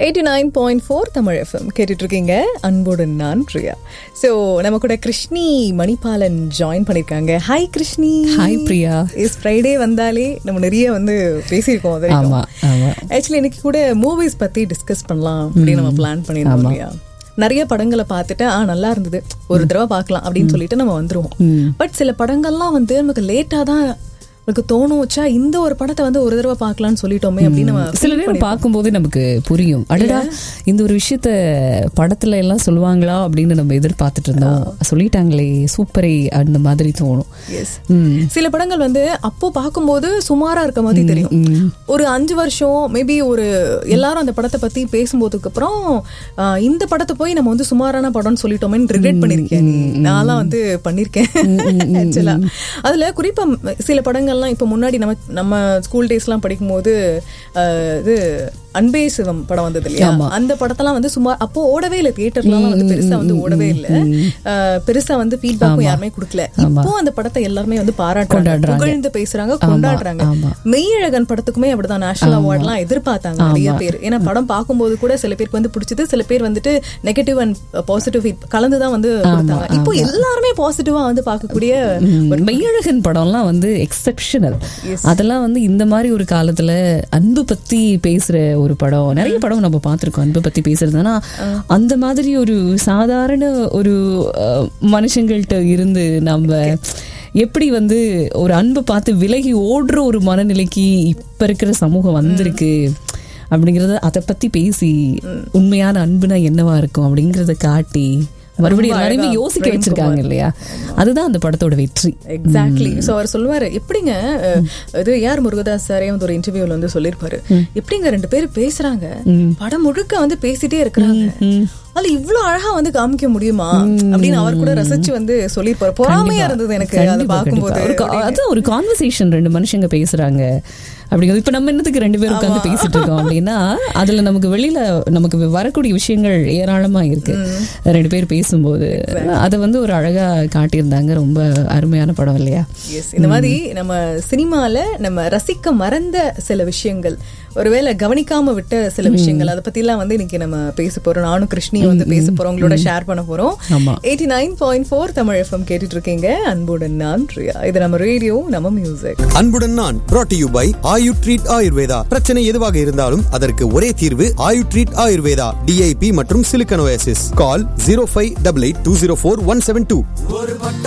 89.4 Tamil FM கேட்டுட்டு இருக்கீங்க. அன்போடு நான் பிரியா. ஸோ நம்ம கூட கிருஷ்ணி மணிபாலன் ஜாயின் பண்ணிருக்காங்க. Hi Krishni. Hi Priya. Is Friday வந்தாலே நம்ம நிறைய பேசியிருக்கோம். ஆக்சுவலி இன்னைக்கு கூட மூவிஸ் பத்தி டிஸ்கஸ் பண்ணலாம் அப்படின்னு நம்ம பிளான் பண்ணிருந்தோம் இல்லையா? நிறைய படங்களை பார்த்துட்டு நல்லா இருந்தது, ஒரு தடவை பார்க்கலாம் அப்படின்னு சொல்லிட்டு நம்ம வந்துருவோம். பட் சில படங்கள்லாம் நமக்கு லேட்டா தான் நமக்கு தோணும், வச்சா இந்த ஒரு படத்தை ஒரு தடவை பார்க்கலாம்னு சொல்லிட்டோமே அப்படின்னு நம்ம சில நேரம் பார்க்கும்போது நமக்கு புரியும், அடடா இந்த ஒரு விஷயத்த படத்துல எல்லாம் சொல்லுவாங்களா அப்படின்னு நம்ம எதிர்பார்த்துட்டு இருந்தோம், சொல்லிட்டாங்களே சூப்பரே அந்த மாதிரி தோணும். சில படங்கள் அப்போ பார்க்கும்போது சுமாரா இருக்க மாதிரி தெரியும். ஒரு 5 வருஷம் மேபி ஒரு எல்லாரும் அந்த படத்தை பத்தி பேசும்போதுக்கு அப்புறம் இந்த படத்தை போய் நம்ம சுமாரான படம்னு சொல்லிட்டோமேன்னு ரிக்ரெட் பண்ணிருக்கேன். நான்லாம் பண்ணிருக்கேன் ஆக்சுவலா. அதுல குறிப்பா சில படங்கள் இப்ப முன்னாடி நம்ம ஸ்கூல் டேஸ் எல்லாம் படிக்கும் போது இது அன்பே சிவம் படம் வந்தது இல்லையா? அந்த படத்தெல்லாம் சுமார் அப்போ ஓடவே இல்லை, தியேட்டர்லாம் பெருசா ஓடவே இல்லை, பெருசா ஃபீட்பேக்கும் யாருமே கொடுக்கல. இப்போ அந்த படத்தை எல்லாருமே பாராட்டுறாங்க, புகழ்ந்து பேசுறாங்க, கொண்டாடுறாங்க. மெய்யழகன் படத்துக்குமே அப்படிதான் நேஷனல் அவார்ட் எல்லாம் எதிர்பார்த்தாங்க நிறைய பேர். ஏன்னா படம் பார்க்கும்போது கூட சில பேருக்கு பிடிச்சது, சில பேர் நெகட்டிவ் அண்ட் பாசிட்டிவ் கலந்துதான் கொடுத்தாங்க. இப்போ எல்லாருமே பாசிட்டிவா பார்க்கக்கூடிய மெய்யழகன் படம்லாம் எக்ஸெப்ஷனல். அதெல்லாம் இந்த மாதிரி ஒரு காலத்துல அன்பு பத்தி பேசுற ஒரு படம். நிறைய படம் நம்ம பார்த்திருக்கோம் அன்பை பத்தி பேசுறதுனா, அந்த மாதிரி ஒரு சாதாரண ஒரு மனுஷங்கள்ட்ட இருந்து நம்ம எப்படி ஒரு அன்பை பார்த்து விலகி ஓடுற ஒரு மனநிலைக்கு இப்ப இருக்கிற சமூகம் வந்திருக்கு அப்படிங்கறத அதை பத்தி பேசி உண்மையான அன்புனா என்னவா இருக்கும் அப்படிங்கறத காட்டி மறுபடியும் எல்லாரையுமே யோசிக்க வச்சிருக்காங்க இல்லையா? அதுதான் அந்த படத்தோட வெற்றி. எக்ஸாக்ட்லி. சோ அவர் சொல்லுவாரு, எப்படிங்க இது யார் முருகதாஸ் சாரே ஒரு இன்டர்வியூல சொல்லிருப்பாரு, எப்படிங்க 2 பேரும் பேசுறாங்க, படம் முழுக்க பேசிட்டே இருக்கிறாங்க, அது இவ்வளவு அழகா காமிக்க முடியுமா அப்படின்னு அவர் கூட ரசிச்சு சொல்லிருப்பாரு. பொறாமையா இருந்தது எனக்கு அதை பார்க்கும்போது. அது ஒரு கான்வர்சேஷன், 2 மனுஷங்க பேசுறாங்க அப்படிங்கிறது. இப்ப நம்ம என்னத்துக்கு 2 பேரும் உட்காந்து பேசிட்டு இருக்கோம் அப்படின்னா, அதுல நமக்கு வெளியில நமக்கு வரக்கூடிய விஷயங்கள் ஏராளமா இருக்கு 2 பேர் பேசும்போது. அதை ஒரு அழகா காட்டியிருந்தாங்க. ரொம்ப அருமையான படம் இல்லையா? இந்த மாதிரி நம்ம சினிமால நம்ம ரசிக்க மறந்த சில விஷயங்கள், ஒருவேளை கவனிக்காம விட்ட சில விஷயங்கள், அதை பத்தி எல்லாம் இன்னைக்கு நம்ம பேச போறோம். நானும் கிருஷ்ணி பேச போறோம், உங்களோட ஷேர் பண்ண போறோம். 89.4 தமிழ் FM கேட்டுட்டு இருக்கீங்க. அன்புடன் நான் பிரியா. இது நம்ம ரேடியோ, நம்ம மியூசிக். அன்புடன் நான் brought to you by Ayu treat Ayurveda. பிரச்சனை எதுவாக இருந்தாலும் அதற்கு ஒரே தீர்வு ஆயு ட்ரீட் ஆயுர்வேதா. DIP மற்றும் சிலிக்கன் ஓஎஸ்எஸ். கால் 0588204172.